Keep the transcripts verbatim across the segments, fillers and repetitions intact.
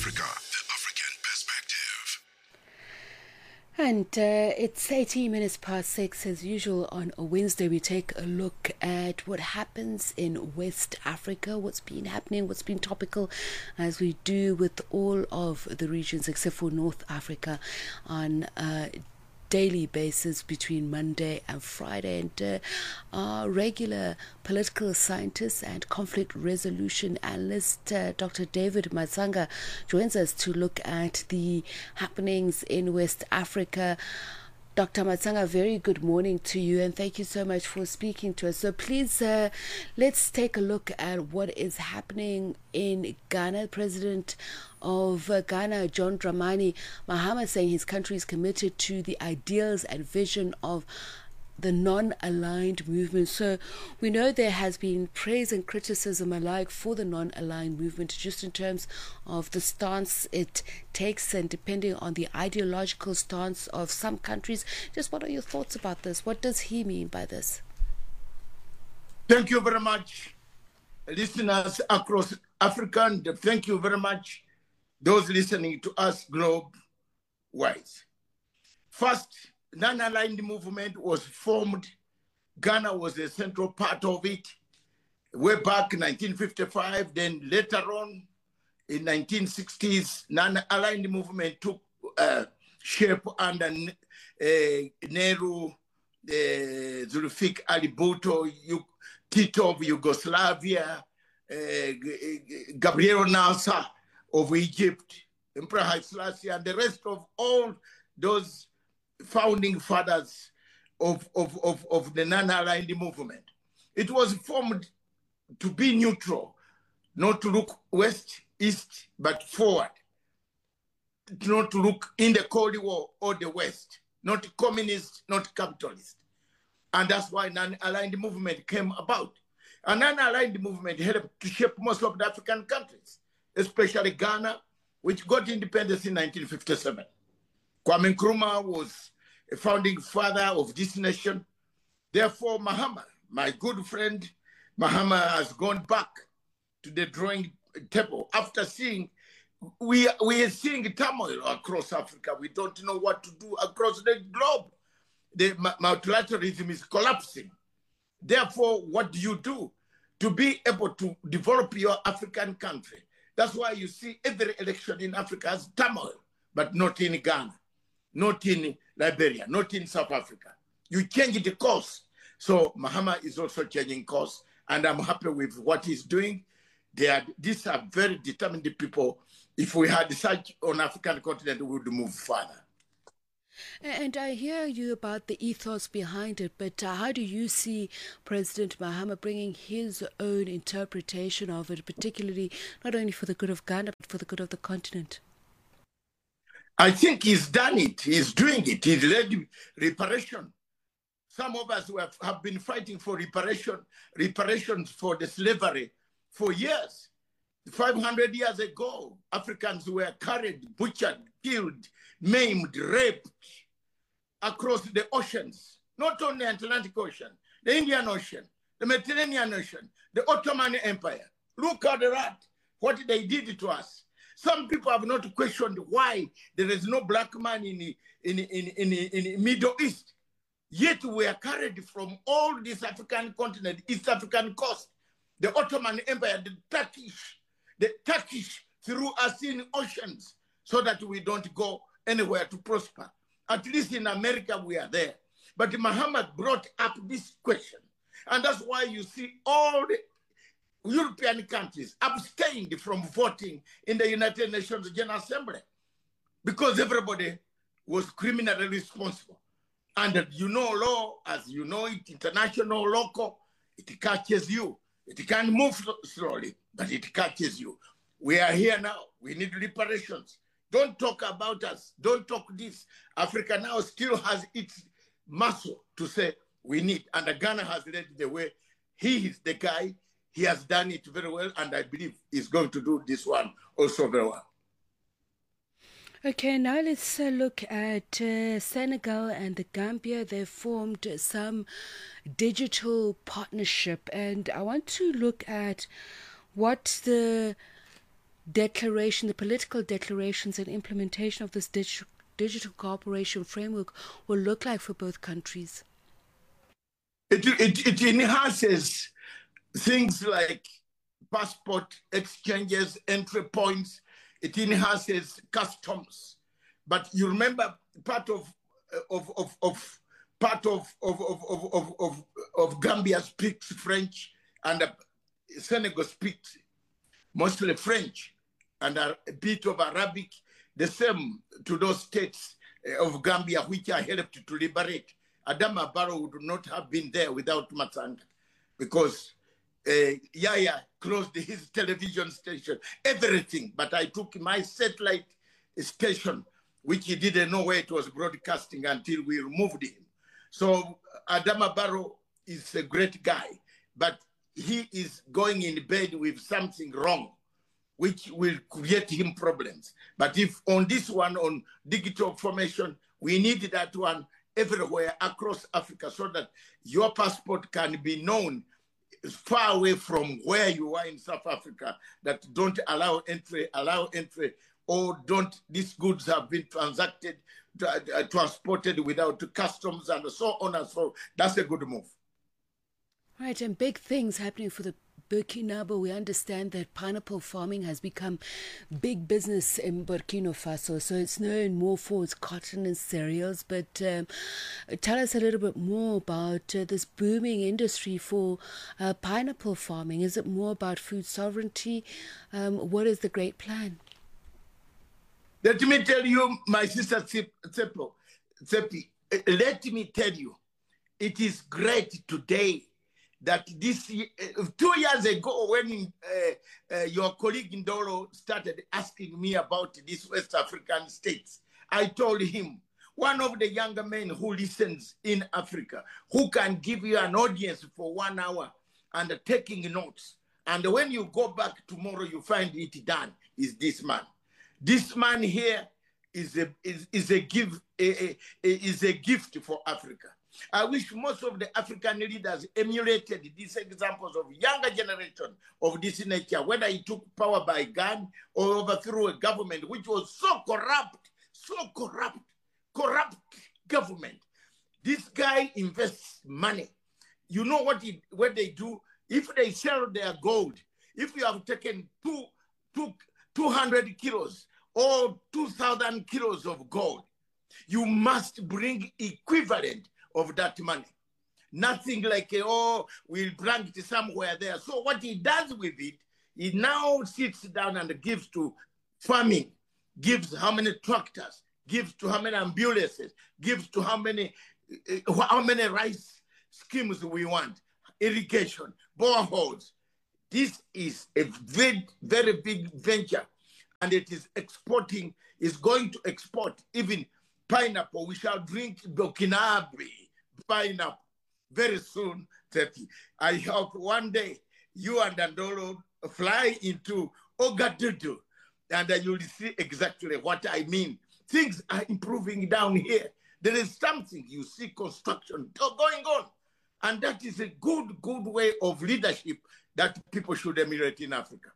Africa, the African perspective. And uh, it's eighteen minutes past six. As usual on a Wednesday, we take a look at what happens in West Africa, what's been happening, what's been topical, as we do with all of the regions except for North Africa on a daily basis between Monday and Friday. And uh, our regular political scientist and conflict resolution analyst, uh, Doctor David Matsanga, joins us to look at the happenings in West Africa. Doctor Matsanga, very good morning to you, and thank you so much for speaking to us. So please, uh, let's take a look at what is happening in Ghana. President of uh, Ghana, John Dramani Mahama, saying his country is committed to the ideals and vision of the non-aligned movement. So we know there has been praise and criticism alike for the non-aligned movement, just in terms of the stance it takes and depending on the ideological stance of some countries. Just what are your thoughts about this? What does he mean by this? Thank you very much, listeners across Africa, and thank you very much those listening to us globe-wise. First, non-aligned movement was formed. Ghana was a central part of it way back in nineteen fifty-five. Then later on in nineteen sixties, non-aligned movement took uh, shape under uh, Nehru, uh, Zulfikar Ali Bhutto, Tito of Yugoslavia, uh, Gabriel Nasser of Egypt, Emperor Haile Selassie, and the rest of all those founding fathers of, of, of, of the non-aligned movement. It was formed to be neutral, not to look west, east, but forward. Not to look in the Cold War or the West, not communist, not capitalist. And that's why non-aligned movement came about. A non-aligned movement helped to shape most of the African countries, especially Ghana, which got independence in nineteen fifty-seven. Kwame Nkrumah was a founding father of this nation. Therefore, Mahama, my good friend, Mahama has gone back to the drawing table after seeing, we, we are seeing turmoil across Africa. We don't know what to do across the globe. The multilateralism is collapsing. Therefore, what do you do to be able to develop your African country? That's why you see every election in Africa has turmoil, but not in Ghana, not in Liberia, not in South Africa. You change the course. So Mahama is also changing course, and I'm happy with what he's doing. They are, these are very determined people. If we had such on African continent, we would move further. And I hear you about the ethos behind it, but uh, how do you see President Mahama bringing his own interpretation of it, particularly not only for the good of Ghana, but for the good of the continent? I think he's done it. He's doing it. He's led reparation. Some of us who have, have been fighting for reparation, reparations for the slavery for years. five hundred years ago, Africans were carried, butchered, killed, maimed, raped across the oceans, not only the Atlantic Ocean, the Indian Ocean, the Mediterranean Ocean, the Ottoman Empire. Look at that, what they did to us. Some people have not questioned why there is no black man in the in, in, in, in the Middle East. Yet we are carried from all this African continent, East African coast, the Ottoman Empire, the Turkish, the Turkish threw us in oceans so that we don't go anywhere to prosper. At least in America, we are there. But Muhammad brought up this question. And that's why you see all the European countries abstained from voting in the United Nations General Assembly because everybody was criminally responsible. And you know law, as you know it, international, local, it catches you. It can move slowly, but it catches you. We are here now. We need reparations. Don't talk about us. Don't talk this. Africa now still has its muscle to say we need. And Ghana has led the way. He is the guy. He has done it very well. And I believe he's going to do this one also very well. Okay, now let's uh, look at uh, Senegal and the Gambia. They've formed some digital partnership, and I want to look at what the declaration, the political declarations and implementation of this digital, digital cooperation framework will look like for both countries? It, it, it enhances things like passport exchanges, entry points. It enhances customs. But you remember part of of of, of part of of, of, of, of, of of Gambia speaks French, and uh, Senegal speaks mostly French and a bit of Arabic, the same to those states of Gambia which are helped to liberate. Adama Barrow would not have been there without Matsanga, because uh, Yaya closed his television station, everything. But I took my satellite station, which he didn't know where it was broadcasting until we removed him. So Adama Barrow is a great guy, but he is going in bed with something wrong, which will create him problems. But if on this one, on digital formation, we need that one everywhere across Africa, so that your passport can be known far away from where you are in South Africa, that don't allow entry, allow entry, or don't, these goods have been transacted, uh, transported without customs and so on and so. That's a good move. Right, and big things happening for the Burkina. We understand that pineapple farming has become big business in Burkina Faso, so it's known more for its cotton and cereals. But um, tell us a little bit more about uh, this booming industry for uh, pineapple farming. Is it more about food sovereignty? Um, what is the great plan? Let me tell you, my sister Tsepo, Tsepi, let me tell you, it is great today that this uh, two years ago, when uh, uh, your colleague Ndolo started asking me about these West African states, I told him, one of the younger men who listens in Africa, who can give you an audience for one hour and taking notes, and when you go back tomorrow, you find it done, is this man. This man here is a, is, is a, give, a, a, a, is a gift for Africa. I wish most of the African leaders emulated these examples of younger generation of this nature, whether he took power by gun or overthrew a government which was so corrupt, so corrupt, corrupt government. This guy invests money. You know what, he, what they do? If they sell their gold, if you have taken two, two, two hundred kilos or two thousand kilos of gold, you must bring equivalent of that money. Nothing like, oh, we'll bring it somewhere there. So what he does with it, he now sits down and gives to farming, gives how many tractors, gives to how many ambulances, gives to how many, uh, how many rice schemes we want, irrigation, boreholes. This is a very, very big venture, and it is exporting, is going to export even pineapple. We shall drink Burkinabe pineapple very soon, Teti. I hope one day you and Ndolo fly into Ouagadougou, and then you'll see exactly what I mean. Things are improving down here. There is something, you see construction going on. And that is a good, good way of leadership that people should emulate in Africa.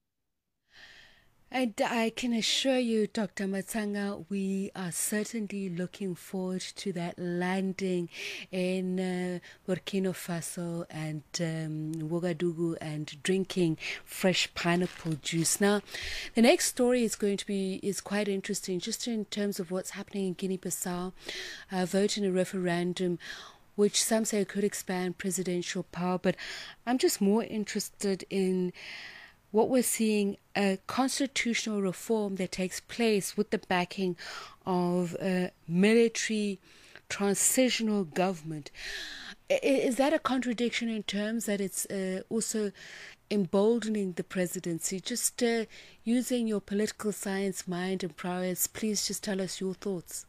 And I can assure you, Doctor Matsanga, we are certainly looking forward to that landing in uh, Burkina Faso and um, Ouagadougou and drinking fresh pineapple juice. Now, the next story is going to be is quite interesting, just in terms of what's happening in Guinea-Bissau. Uh, vote in a referendum, which some say could expand presidential power, but I'm just more interested in what we're seeing, a constitutional reform that takes place with the backing of a military transitional government. Is that a contradiction in terms that it's uh, also emboldening the presidency? Just uh, using your political science mind and prowess, please just tell us your thoughts.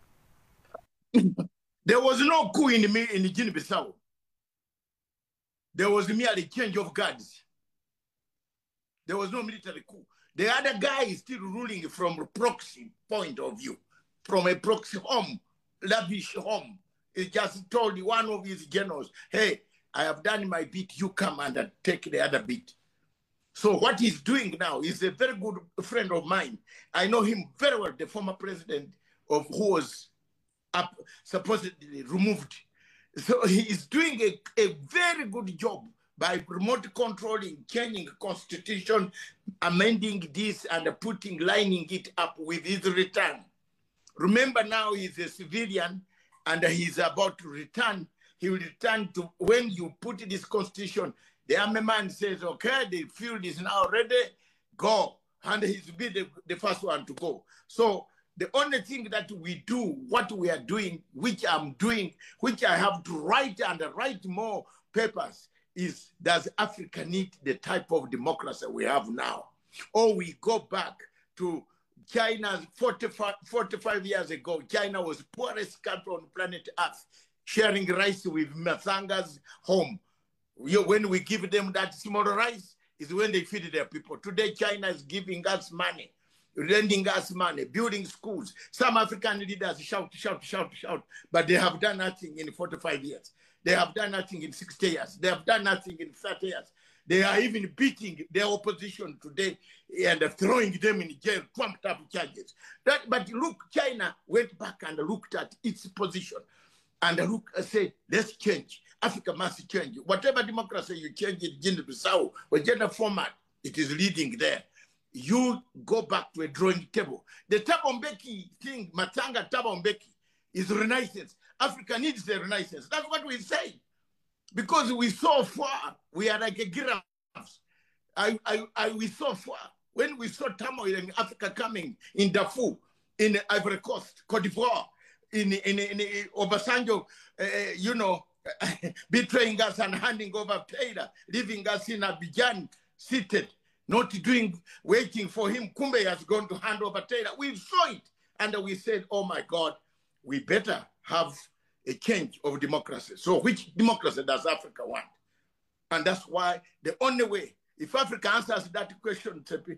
There was no coup in, in Guinea-Bissau. There was merely change of guards. There was no military coup. The other guy is still ruling from a proxy point of view, from a proxy home, lavish home. He just told one of his generals, hey, I have done my bit, you come and take the other bit. So what he's doing now is a very good friend of mine. I know him very well, the former president of who was up, supposedly removed. So he is doing a, a very good job by remote controlling, changing the constitution, amending this and putting, lining it up with his return. Remember now he's a civilian and he's about to return. He will return to, when you put this constitution, the army man says, okay, the field is now ready, go. And he's be the, the first one to go. So the only thing that we do, what we are doing, which I'm doing, which I have to write and write more papers, is does Africa need the type of democracy we have now? Or we go back to China's forty-five, forty-five years ago, China was the poorest country on planet Earth, sharing rice with Mathanga's home. When we give them that small rice, is when they feed their people. Today, China is giving us money, lending us money, building schools. Some African leaders shout, shout, shout, shout, but they have done nothing in forty-five years. They have done nothing in sixty years. They have done nothing in thirty years. They are even beating their opposition today and throwing them in jail, trumped up charges. That, but look, China went back and looked at its position and look, said, let's change. Africa must change. Whatever democracy you change in Guinea-Bissau, whichever format, it is leading there. You go back to a drawing table. The Thabo Mbeki thing, Matanga Thabo Mbeki, is renaissance. Africa needs a renaissance. That's what we say. Because we saw far, we are like a giraffes. I, I, I, we saw far. When we saw turmoil in Africa coming, in Darfur, in Ivory Coast, Cote d'Ivoire, in, in, in, in Obasanjo, uh, you know, betraying us and handing over Taylor, leaving us in Abidjan, seated, not doing, waiting for him. Kumbe has gone to hand over Taylor. We saw it. And we said, oh my God, we better have a change of democracy. So which democracy does Africa want? And that's why the only way, if Africa answers that question,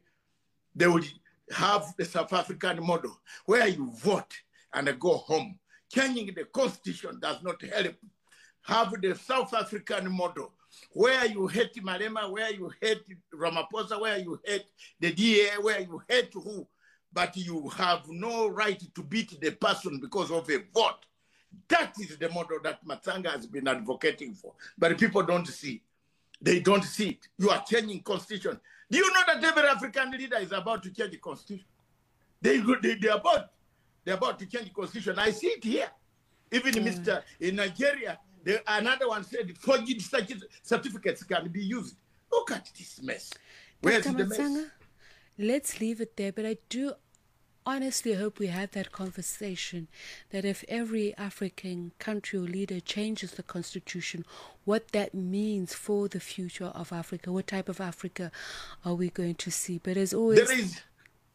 they will have the South African model where you vote and go home. Changing the constitution does not help. Have the South African model where you hate Malema, where you hate Ramaphosa, where you hate the D A, where you hate who, but you have no right to beat the person because of a vote. That is the model that Matsanga has been advocating for. But people don't see. They don't see it. You are changing constitution. Do you know that every African leader is about to change the constitution? They, they, they're, about, they're about to change the constitution. I see it here. Even mm. Mister in Nigeria, the, another one said forged certificates can be used. Look at this mess. Where's Doctor the Matsanga, mess? let's leave it there. But I do honestly hope we have that conversation, that if every African country or leader changes the constitution, what that means for the future of Africa, what type of Africa are we going to see? But as always, there is